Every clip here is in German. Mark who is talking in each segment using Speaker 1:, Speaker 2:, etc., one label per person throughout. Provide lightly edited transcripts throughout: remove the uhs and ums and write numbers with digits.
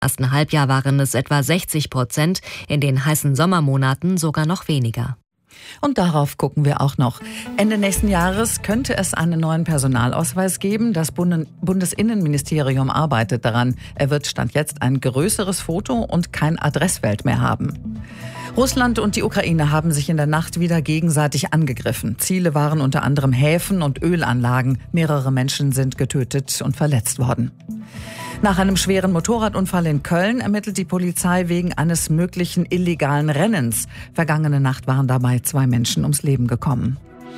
Speaker 1: ersten Halbjahr waren es etwa 60%, in den heißen Sommermonaten sogar noch weniger.
Speaker 2: Und darauf gucken wir auch noch. Ende nächsten Jahres könnte es einen neuen Personalausweis geben. Das Bundesinnenministerium arbeitet daran. Er wird Stand jetzt ein größeres Foto und kein Adressfeld mehr haben. Russland und die Ukraine haben sich in der Nacht wieder gegenseitig angegriffen. Ziele waren unter anderem Häfen und Ölanlagen. Mehrere Menschen sind getötet und verletzt worden. Nach einem schweren Motorradunfall in Köln ermittelt die Polizei wegen eines möglichen illegalen Rennens. Vergangene Nacht waren dabei 2 Menschen ums Leben gekommen.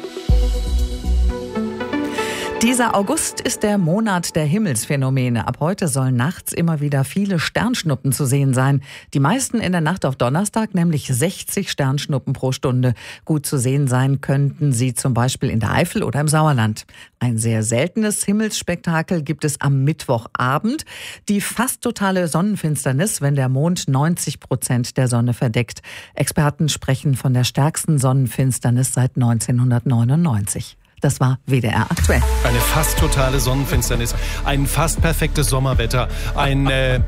Speaker 2: Dieser August ist der Monat der Himmelsphänomene. Ab heute sollen nachts immer wieder viele Sternschnuppen zu sehen sein. Die meisten in der Nacht auf Donnerstag, nämlich 60 Sternschnuppen pro Stunde. Gut zu sehen sein könnten sie zum Beispiel in der Eifel oder im Sauerland. Ein sehr seltenes Himmelsspektakel gibt es am Mittwochabend. Die fast totale Sonnenfinsternis, wenn der Mond 90% der Sonne verdeckt. Experten sprechen von der stärksten Sonnenfinsternis seit 1999. Das war WDR aktuell.
Speaker 3: Eine fast totale Sonnenfinsternis, ein fast perfektes Sommerwetter, bei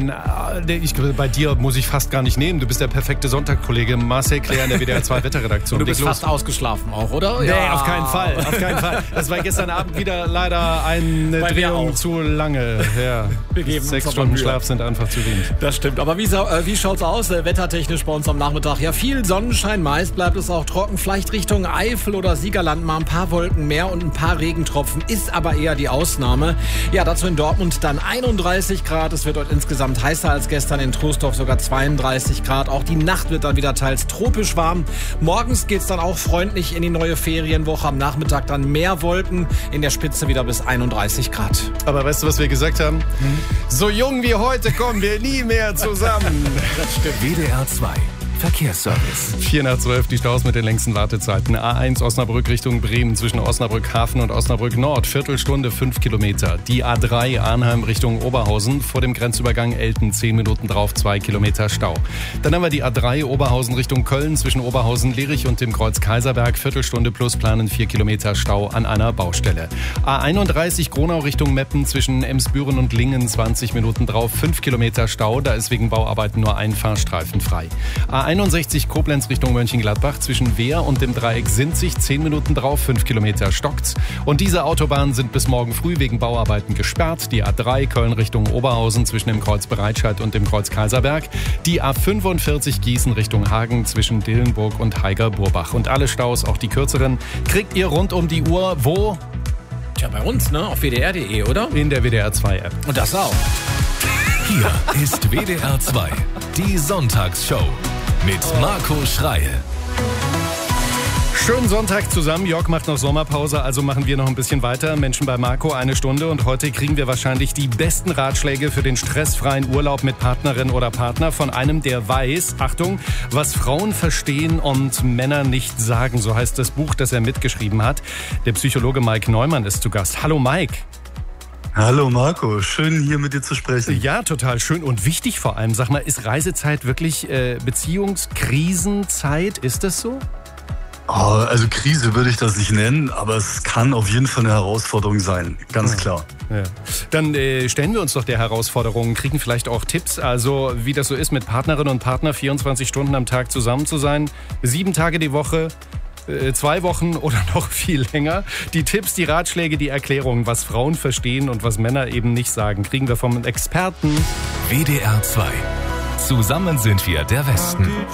Speaker 3: dir muss ich fast gar nicht nehmen. Du bist der perfekte Sonntagkollege Marcel Claire in der WDR 2 Wetterredaktion.
Speaker 4: Du bist fast ausgeschlafen auch, oder?
Speaker 3: Nee, ja. Auf keinen Fall. Das war gestern Abend wieder leider eine Drehung zu lange. Ja. 6 Stunden Schlaf sind einfach zu wenig.
Speaker 4: Das stimmt. Aber wie schaut's aus, wettertechnisch bei uns am Nachmittag? Ja, viel Sonnenschein, meist bleibt es auch trocken. Vielleicht Richtung Eifel oder Siegerland mal ein paar Wolken mehr und ein paar Regentropfen, ist aber eher die Ausnahme. Ja, dazu in Dortmund dann 31 Grad. Es wird dort insgesamt heißer als gestern, in Troisdorf sogar 32 Grad. Auch die Nacht wird dann wieder teils tropisch warm. Morgens geht's dann auch freundlich in die neue Ferienwoche. Am Nachmittag dann mehr Wolken, in der Spitze wieder bis 31 Grad.
Speaker 3: Aber weißt du, was wir gesagt haben? So jung wie heute kommen wir nie mehr zusammen.
Speaker 4: Das stimmt.
Speaker 5: WDR 2 Verkehrsservice.
Speaker 3: 4:12, die Staus mit den längsten Wartezeiten. A1 Osnabrück Richtung Bremen zwischen Osnabrück Hafen und Osnabrück Nord. Viertelstunde 5 Kilometer. Die A3 Arnheim Richtung Oberhausen. Vor dem Grenzübergang Elten 10 Minuten drauf, 2 Kilometer Stau. Dann haben wir die A3 Oberhausen Richtung Köln zwischen Oberhausen Lierich und dem Kreuz Kaiserberg. Viertelstunde plus planen 4 Kilometer Stau an einer Baustelle. A31 Gronau Richtung Meppen zwischen Emsbüren und Lingen 20 Minuten drauf, 5 Kilometer Stau. Da ist wegen Bauarbeiten nur ein Fahrstreifen frei. A61 Koblenz Richtung Mönchengladbach zwischen Wehr und dem Dreieck Sinzig 10 Minuten drauf, 5 Kilometer stockt's. Und diese Autobahnen sind bis morgen früh wegen Bauarbeiten gesperrt. Die A3 Köln Richtung Oberhausen zwischen dem Kreuz Bereitscheid und dem Kreuz Kaiserberg. Die A45 Gießen Richtung Hagen zwischen Dillenburg und Haiger-Burbach. Und alle Staus, auch die kürzeren, kriegt ihr rund um die Uhr wo?
Speaker 4: Tja, bei uns, ne? Auf WDR.de, oder?
Speaker 3: In der WDR 2 App.
Speaker 4: Und das auch.
Speaker 5: Hier ist WDR 2, die Sonntagsshow mit Marco Schreil.
Speaker 3: Schönen Sonntag zusammen. Jörg macht noch Sommerpause, also machen wir noch ein bisschen weiter. Menschen bei Marco, 1 Stunde. Und heute kriegen wir wahrscheinlich die besten Ratschläge für den stressfreien Urlaub mit Partnerin oder Partner von einem, der weiß, Achtung, was Frauen verstehen und Männer nicht sagen. So heißt das Buch, das er mitgeschrieben hat. Der Psychologe Mike Neumann ist zu Gast. Hallo Mike.
Speaker 6: Hallo Marco, schön hier mit dir zu sprechen.
Speaker 3: Ja, total schön und wichtig vor allem. Sag mal, ist Reisezeit wirklich Beziehungskrisenzeit? Ist das so?
Speaker 6: Also Krise würde ich das nicht nennen, aber es kann auf jeden Fall eine Herausforderung sein, ganz klar.
Speaker 3: Ja. Dann stellen wir uns doch der Herausforderung, kriegen vielleicht auch Tipps, also wie das so ist, mit Partnerin und Partner 24 Stunden am Tag zusammen zu sein, 7 Tage die Woche, 2 Wochen oder noch viel länger. Die Tipps, die Ratschläge, die Erklärungen, was Frauen verstehen und was Männer eben nicht sagen, kriegen wir vom Experten.
Speaker 5: WDR 2. Zusammen sind wir der Westen.